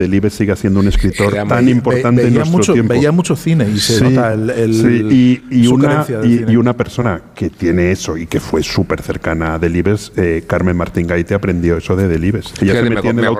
Delibes siga siendo un escritor tan importante en nuestro tiempo. Veía mucho cine y se nota y una persona que tiene eso y que fue súper cercana a Delibes, Carmen Martín Gaite, aprendió eso de Delibes. Ella se metía en el